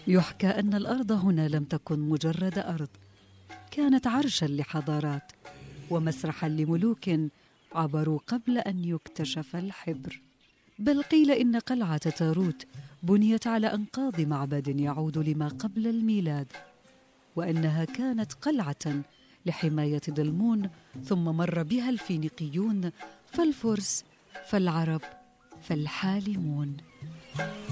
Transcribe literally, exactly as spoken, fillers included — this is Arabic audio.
يحكى أن الأرض هنا لم تكن مجرد أرض، كانت عرشاً لحضارات ومسرحاً لملوك عبروا قبل أن يكتشف الحبر. بل قيل إن قلعة تاروت بنيت على أنقاض معبد يعود لما قبل الميلاد، وأنها كانت قلعة لحماية دلمون، ثم مر بها الفينيقيون فالفرس فالعرب فالحالمون.